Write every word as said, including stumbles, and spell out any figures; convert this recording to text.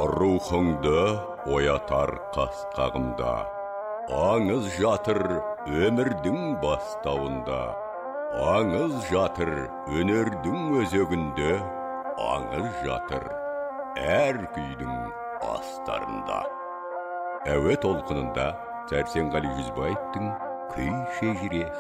Рухыңды оятар қасқағымда, аңыз жатыр өмірдің бастауында. Аңыз жатыр өнердің өзегінде, аңыз жатыр әр күйдің астарында. Әуе толқынында Сәрсенғали Жүзбаевтың «Күй шежіре»